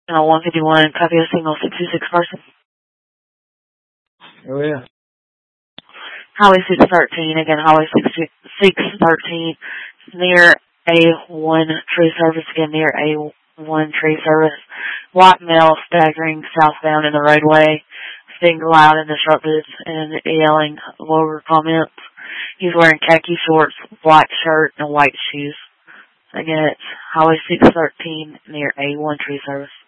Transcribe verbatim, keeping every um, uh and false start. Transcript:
Uh, one fifty-one, copy of signal six two six Carson. Oh, yeah. Highway six thirteen, again, Highway six thirteen, near A one tree service, again, near A one tree service. White male staggering southbound in the roadway, being loud and disruptive and yelling vulgar comments. He's wearing khaki shorts, black shirt, and white shoes. Again, it's Highway six thirteen near A one tree service.